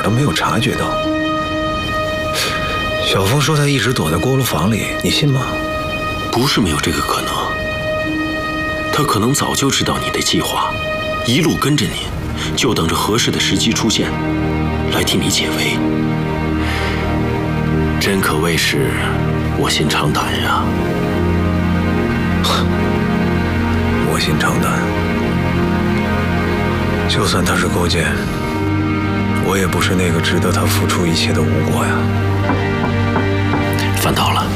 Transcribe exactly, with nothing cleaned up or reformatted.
都没有察觉到。小峰说他一直躲在锅炉房里，你信吗？ 不是没有这个可能，他可能早就知道你的计划，一路跟着你，就等着合适的时机出现，来替你解围。真可谓是卧薪尝胆呀！ 卧薪尝胆，就算他是勾践，我也不是那个值得他付出一切的吴国呀。 翻到了。